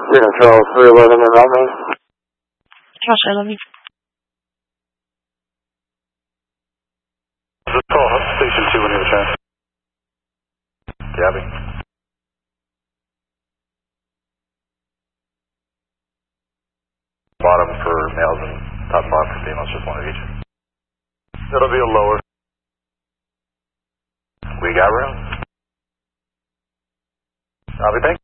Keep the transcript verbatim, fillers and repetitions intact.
Control three eleven and on me. Josh, I love you. Just call up station two when you have a chance. Gabby. Bottom for males and top and bottom for females, just one of each. It'll be a lower. We got room. Copy, thank you.